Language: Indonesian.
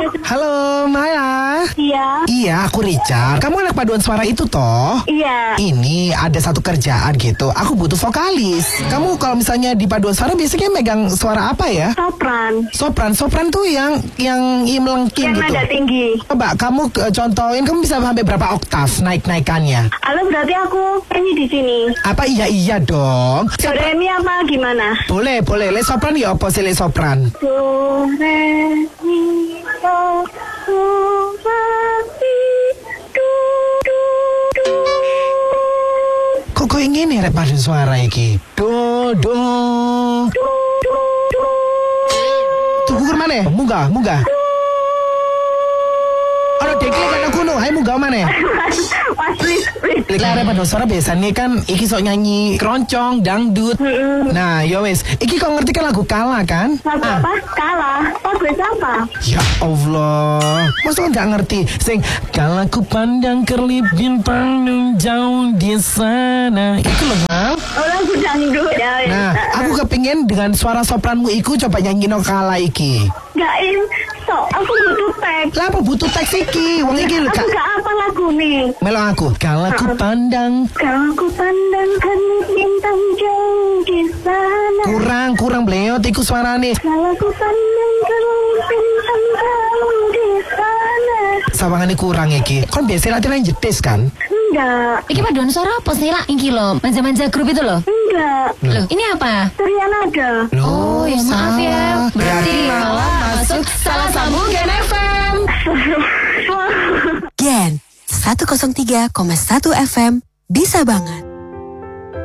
Halo, Maya. Iya. Iya, aku Richard. Kamu anak paduan suara itu toh? Iya. Ini ada satu kerjaan gitu. Aku butuh vokalis. Kamu kalau misalnya di paduan suara biasanya megang suara apa ya? Sopran Tuh yang melengking yang gitu. nada tinggi. Coba kamu contohin, kamu bisa sampai berapa oktav naik-naikannya? Halo, berarti aku nyanyi di sini. Apa iya dong? Do re mi apa gimana? Boleh. Le sopran ya apa sih le sopran? Do re mi do re mi do do do. Kok ingin rek paduan suara iki? Do. Tunggu ke mana? Munggah. Ada deklik anak kuno, ayo munggah mana? Mas, please. Lah paduan suara biasanya kan iki sok nyanyi keroncong, dangdut. Nah, yo wes, iki kau ngerti kan lagu Kala kan? Lagu apa? Kalah. Lagu apa? Ya Allah, masa nggak ngerti? Sing kala ku pandang kerlip bintang jauh di sana. Itu loh, Mal. Oh, lagu dangdut ya. Nah, aku kepingin dengan suara sopranmu iku coba nyanyi no Kala iki. Gak aku butuh teks. Lah apa butuh teks iki? Wong iki lho, Aku Kak. gak apa lagu nih. Melo aku. Kala ku pandang. Kalau ku pandangkan bintang jauh di sana. Kurang bleot iku suarane. Kalau ku pandangkan bintang jauh di sana. Sawangane kurang iki. Kon biasa latihan jetis kan? Enggak. Iki paduan suara apa sih lah? Iki lo, manja-manja grup itu lo. Enggak. Loh, ini apa? Surya Nada. Oh, ya maaf ya. Berarti malah masuk salah sambung Gen FM. Gen 103,1 FM bisa banget.